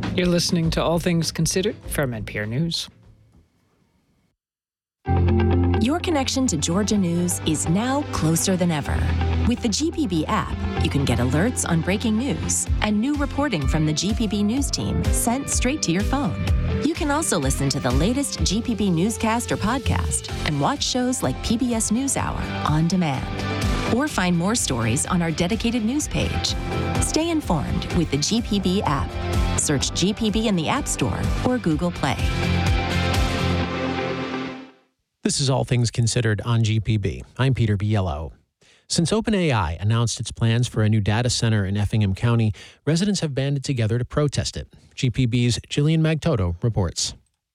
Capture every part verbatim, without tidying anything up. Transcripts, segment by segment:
You're listening to All Things Considered from N P R News. Your connection to Georgia News is now closer than ever. With the G P B app, you can get alerts on breaking news and new reporting from the G P B News team sent straight to your phone. You can also listen to the latest G P B newscast or podcast and watch shows like P B S NewsHour on demand. Or find more stories on our dedicated news page. Stay informed with the G P B app. Search G P B in the App Store or Google Play. This is All Things Considered on G P B. I'm Peter Biello. Since OpenAI announced its plans for a new data center in Effingham County, residents have banded together to protest it. G P B's Jillian Magtoto reports.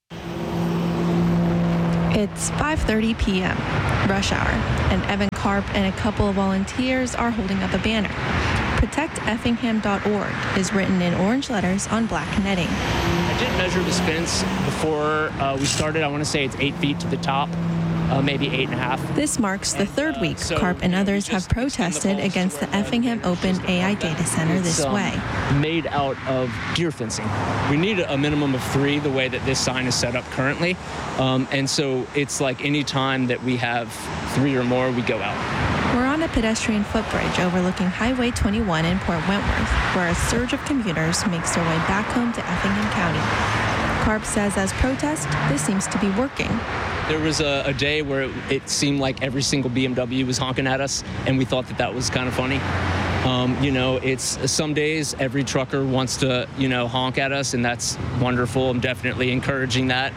It's five thirty p.m., rush hour, and Evan Karp and a couple of volunteers are holding up a banner. protect effingham dot org is written in orange letters on black netting. I did measure the fence before uh, we started. I want to say it's eight feet to the top, uh, maybe eight and a half. This marks the third week so, Karp and others have protested against the Effingham Open A I Data Center this um, way. Made out of deer fencing. We need a minimum of three the way that this sign is set up currently. Um, and so it's like any time that we have three or more, we go out. We're on a pedestrian footbridge overlooking Highway twenty-one in Port Wentworth, where a surge of commuters makes their way back home to Effingham County. Karp says as protest, this seems to be working. There was a, a day where it, it seemed like every single B M W was honking at us, and we thought that that was kind of funny. Um, you know, it's some days every trucker wants to, you know, honk at us, and that's wonderful. I'm definitely encouraging that.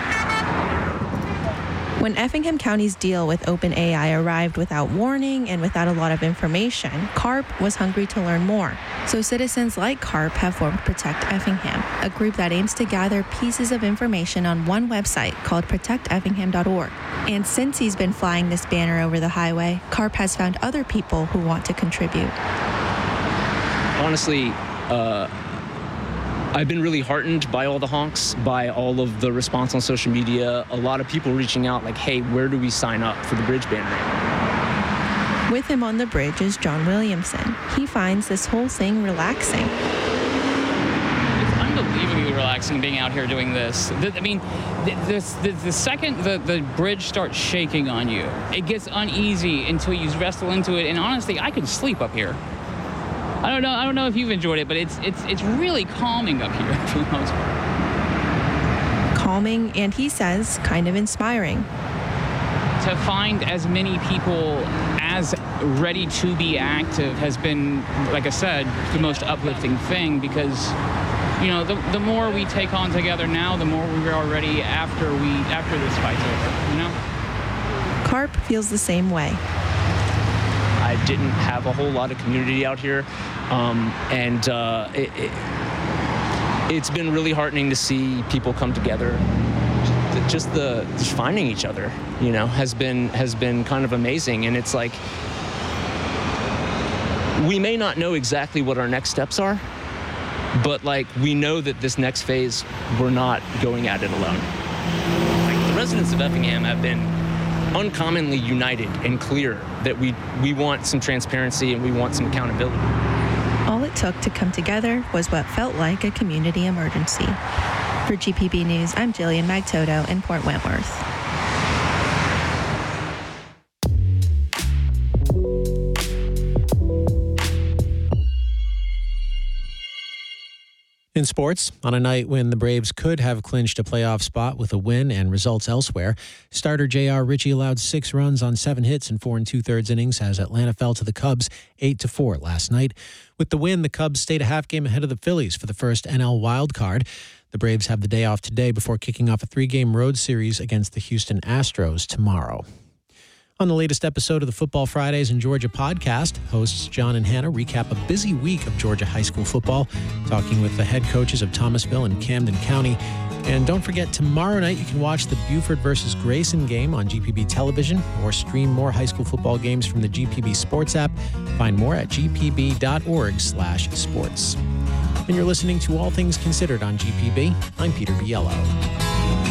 When Effingham County's deal with OpenAI arrived without warning and without a lot of information, Karp was hungry to learn more. So citizens like Karp have formed Protect Effingham, a group that aims to gather pieces of information on one website called protect effingham dot org. And since he's been flying this banner over the highway, Karp has found other people who want to contribute. Honestly, uh, I've been really heartened by all the honks, by all of the response on social media. A lot of people reaching out like, hey, where do we sign up for the bridge banner? With him on the bridge is John Williamson. He finds this whole thing relaxing. It's unbelievably relaxing being out here doing this. The, I mean, the, the, the, the second the, the bridge starts shaking on you, it gets uneasy until you wrestle into it. And honestly, I could sleep up here. I don't know. I don't know if you've enjoyed it, but it's it's it's really calming up here for the most part. Calming, and he says, kind of inspiring. To find as many people as ready to be active has been, like I said, the most uplifting thing because, you know, the the more we take on together now, the more we are ready after we after this fight's over. You know. Karp feels the same way. I didn't have a whole lot of community out here, um, and uh, it, it, it's been really heartening to see people come together. Just the just finding each other, you know, has been has been kind of amazing. And it's like we may not know exactly what our next steps are, but like we know that this next phase, we're not going at it alone. Like the residents of Effingham have been uncommonly united and clear that we we want some transparency and we want some accountability. All it took to come together was what felt like a community emergency. For G P B News, I'm Jillian Magtoto in Port Wentworth. In sports, on a night when the Braves could have clinched a playoff spot with a win and results elsewhere, starter J R Ritchie allowed six runs on seven hits in four and two-thirds innings as Atlanta fell to the Cubs eight to four last night. With the win, the Cubs stayed a half game ahead of the Phillies for the first N L wild card. The Braves have the day off today before kicking off a three-game road series against the Houston Astros tomorrow. On the latest episode of the Football Fridays in Georgia podcast, hosts John and Hannah recap a busy week of Georgia high school football, talking with the head coaches of Thomasville and Camden County. And don't forget, tomorrow night you can watch the Buford versus Grayson game on G P B television or stream more high school football games from the G P B Sports app. Find more at g p b dot org slash sports. And you're listening to All Things Considered on G P B. I'm Peter Biello.